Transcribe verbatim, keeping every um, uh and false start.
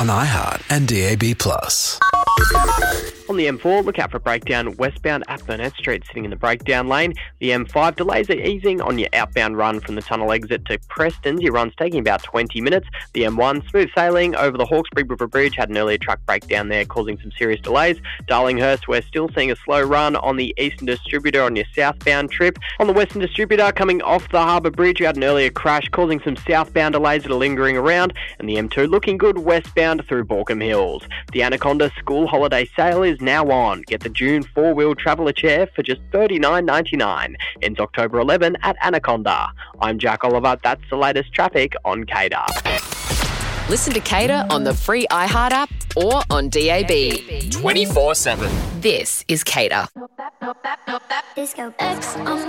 on iHeart and D A B plus. On the M four, look out for breakdown westbound at Burnett Street, sitting in the breakdown lane. The M five, delays are easing on your outbound run from the tunnel exit to Preston's. Your run's taking about twenty minutes. The M one, smooth sailing over the Hawkesbury River Bridge, had an earlier truck breakdown there causing some serious delays. Darlinghurst, we're still seeing a slow run on the Eastern Distributor on your southbound trip. On the Western Distributor, coming off the Harbour Bridge, you had an earlier crash causing some southbound delays that are lingering around. And the M two, looking good westbound through Borkham Hills. The Anaconda school holiday sale is now on. Get the June four-wheel traveller chair for just thirty-nine ninety-nine. Ends October eleventh at Anaconda. I'm Jack Oliver. That's the latest traffic on Cater. Listen to Cater on the free iHeart app or on D A B. twenty-four seven. This is Cater. Disco X on